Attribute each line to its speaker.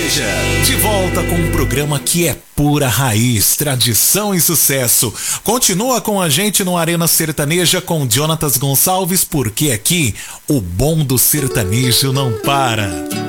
Speaker 1: Sertaneja.
Speaker 2: De volta com um programa que é pura raiz, tradição e sucesso. Continua com a gente no Arena Sertaneja com Jonatas Gonçalves, porque aqui o bom do sertanejo não para.